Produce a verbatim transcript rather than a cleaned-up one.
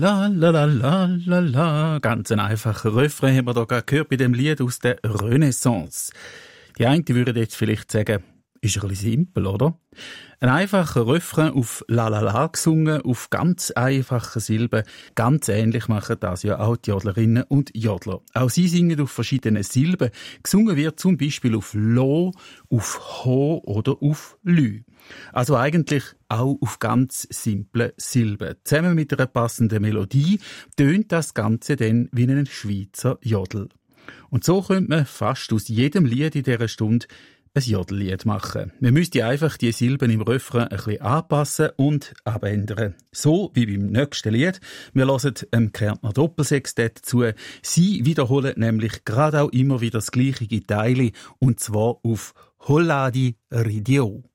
La la la la la la. Ganz ein einfacher Refrain haben wir da gerade gehört bei dem Lied aus der Renaissance. Die einen würden jetzt vielleicht sagen, ist ein bisschen simpel, oder? Ein einfacher Refrain auf La La La gesungen, auf ganz einfache Silben. Ganz ähnlich machen das ja auch die Jodlerinnen und Jodler. Auch sie singen auf verschiedenen Silben. Gesungen wird zum Beispiel auf Lo, auf Ho oder auf Lü. Also eigentlich auch auf ganz simple Silben. Zusammen mit einer passenden Melodie tönt das Ganze dann wie ein Schweizer Jodel. Und so könnte man fast aus jedem Lied in dieser Stunde ein Jodellied machen. Man müsste einfach die Silben im Refrain ein bisschen anpassen und abändern. So wie beim nächsten Lied. Wir hören dem Kärntner Doppelsextett zu. Sie wiederholen nämlich gerade auch immer wieder das gleiche Teil, und zwar auf Holladi Ridio.